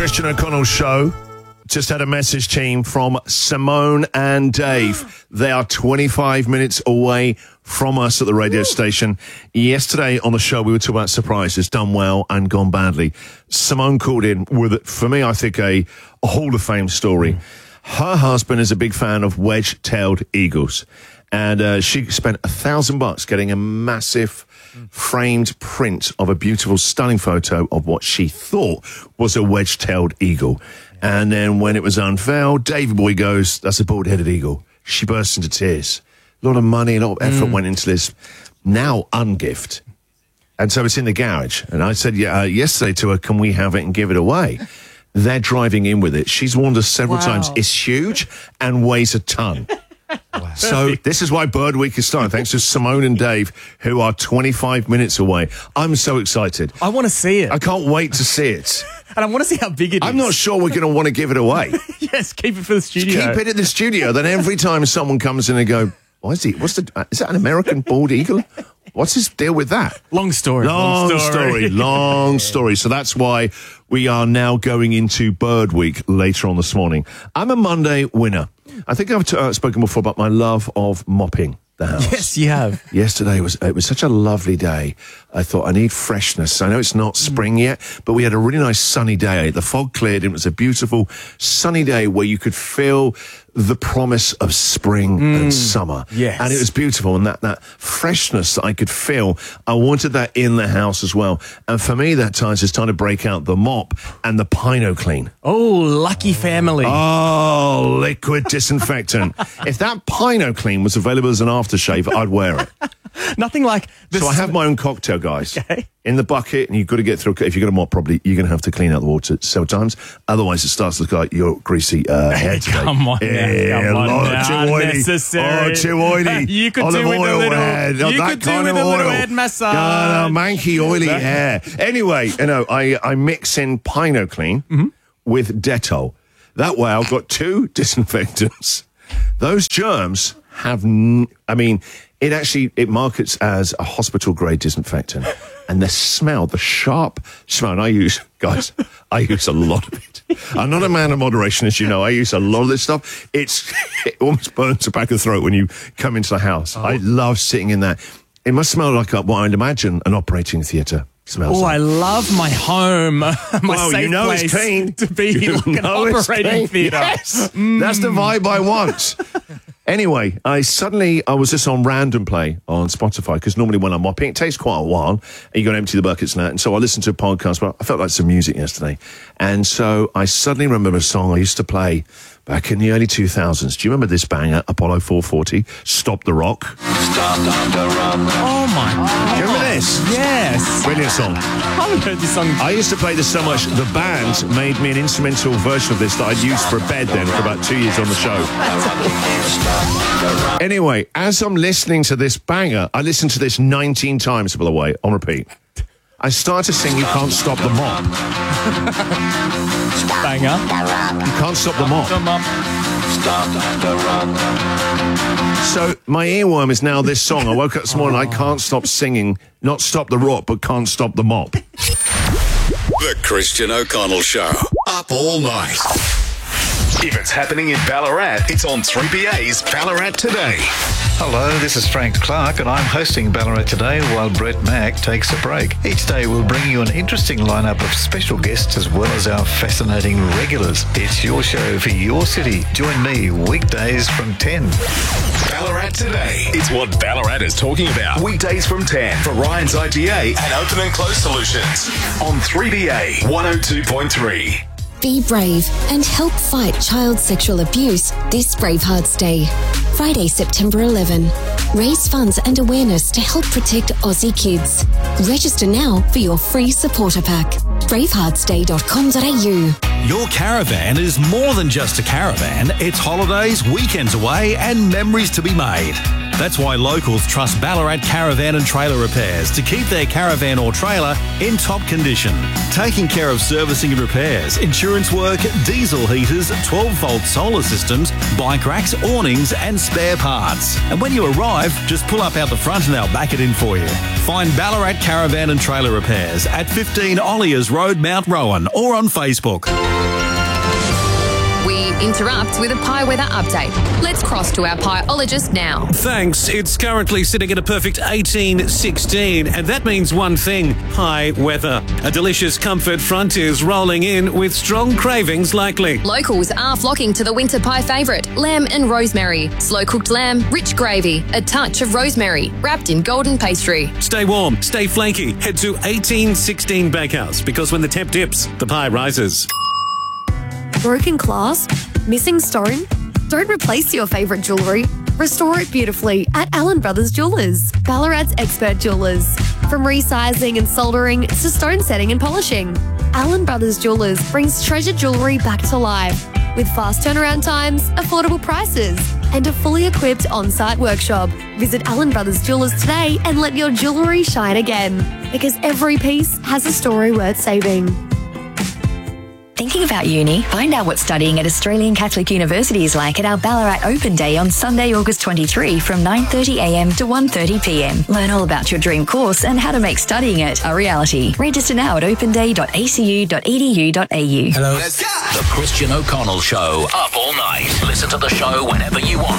Christian O'Connell Show. Just had a message, team, from Simone and Dave. They are 25 minutes away from us at the radio station. Yesterday on the show, we were talking about surprises, done well and gone badly. Simone called in with, for me, I think, a Hall of Fame story. Her husband is a big fan of wedge-tailed eagles. And she spent $1,000 getting a massive framed print of a beautiful, stunning photo of what she thought was a wedge-tailed eagle. And then when it was unveiled, Davey Boy goes, that's a bald-headed eagle. She burst into tears. A lot of money, a lot of effort went into this now ungift. And so it's in the garage. And I said yesterday to her, can we have it and give it away? They're driving in with it. She's warned us several times. It's huge and weighs a ton. Wow. So this is why Bird Week is starting, thanks to Simone and Dave, who are 25 minutes away. I'm so excited. I want to see it. I can't wait to see it. And I want to see how big it is. I'm not sure we're going to want to give it away. Yes, keep it for the studio. Just keep it in the studio. Then every time someone comes in and go, is that an American bald eagle? What's his deal with that? Long story. Long story. So that's why we are now going into Bird Week later on this morning. I'm a Monday winner. I think I've spoken before about my love of mopping the house. Yes, you have. Yesterday was such a lovely day. I thought I need freshness. I know it's not spring yet, but we had a really nice sunny day. The fog cleared and it was a beautiful sunny day where you could feel the promise of spring and summer. Yes. And it was beautiful. And that freshness that I could feel, I wanted that in the house as well. And for me, that time is time to break out the mop and the Pino Clean. Oh, lucky family. Oh, liquid disinfectant. If that Pino Clean was available as an aftershave, I'd wear it. Nothing like this. So I have my own cocktail, guys, okay, in the bucket, and you've got to get through. If you're going to mop properly, you're going to have to clean out the water several times. Otherwise, it starts to look like your greasy hair today. Come on, yeah, come on now. too oily. Unnecessary. Oh, too oily. You could Olive do with oil a little. head. You could do with a little head massage. Manky, oily hair. Anyway, I mix in Pino Clean with Dettol. That way, I've got two disinfectants. Those germs have, it markets as a hospital-grade disinfectant. And the sharp smell, and I use a lot of it. I'm not a man of moderation, as you know. I use a lot of this stuff. It almost burns the back of the throat when you come into the house. Oh. I love sitting in that. It must smell like what I'd imagine an operating theatre smells like. I love my home, my safe place it's clean. To be like an operating theatre. Yes, that's the vibe I want. Anyway, I was just on Random Play on Spotify, because normally when I'm mopping, it takes quite a while, and you got to empty the buckets and that. And so I listened to a podcast, but I felt like some music yesterday. And so I suddenly remember a song I used to play back in the early 2000s. Do you remember this banger, Apollo 440, Stop the Rock? Stop the rock. Oh, my God. Do you remember this? Yes. Brilliant song. I haven't heard this song. I used to play this so much, the band made me an instrumental version of this that I'd used for a bed then for about 2 years on the show. Anyway, as I'm listening to this banger, I listened to this 19 times, by the way, on repeat. I started to sing You Can't Stop the Mop. Banger. You can't stop the mop. So my earworm is now this song. I woke up this morning, I can't stop singing, not stop the rock, but can't stop the mop. The Christian O'Connell Show. Up all night. If it's happening in Ballarat, it's on 3BA's Ballarat Today. Hello, this is Frank Clark, and I'm hosting Ballarat Today while Brett Mack takes a break. Each day we'll bring you an interesting lineup of special guests as well as our fascinating regulars. It's your show for your city. Join me weekdays from 10. Ballarat Today. It's what Ballarat is talking about. Weekdays from 10 for Ryan's IGA and Open and Close Solutions on 3BA 102.3. Be brave and help fight child sexual abuse this Bravehearts Day. Friday, September 11. Raise funds and awareness to help protect Aussie kids. Register now for your free supporter pack. braveheartsday.com.au. Your caravan is more than just a caravan. It's holidays, weekends away, and memories to be made. That's why locals trust Ballarat Caravan and Trailer Repairs to keep their caravan or trailer in top condition. Taking care of servicing and repairs, insurance work, diesel heaters, 12-volt solar systems, bike racks, awnings and spare parts. And when you arrive, just pull up out the front and they'll back it in for you. Find Ballarat Caravan and Trailer Repairs at 15 Olliers Road, Mount Rowan, or on Facebook. We interrupt with a pie weather update. Let's cross to our pieologist now. Thanks. It's currently sitting at a perfect 18-16, and that means one thing: pie weather. A delicious comfort front is rolling in with strong cravings likely. Locals are flocking to the winter pie favourite, lamb and rosemary. Slow-cooked lamb, rich gravy, a touch of rosemary, wrapped in golden pastry. Stay warm, stay flaky. Head to 1816 Bakehouse, because when the temp dips, the pie rises. Broken glass? Missing stone? Don't replace your favourite jewellery. Restore it beautifully at Allen Brothers Jewellers, Ballarat's expert jewellers. From resizing and soldering to stone setting and polishing, Allen Brothers Jewellers brings treasured jewellery back to life with fast turnaround times, affordable prices, and a fully equipped on-site workshop. Visit Allen Brothers Jewellers today and let your jewellery shine again, because every piece has a story worth saving. Thinking about uni? Find out what studying at Australian Catholic University is like at our Ballarat Open Day on Sunday, August 23 from 9:30am to 1:30pm. Learn all about your dream course and how to make studying it a reality. Register now at openday.acu.edu.au. Hello. The Christian O'Connell Show. Up all night. Listen to the show whenever you want.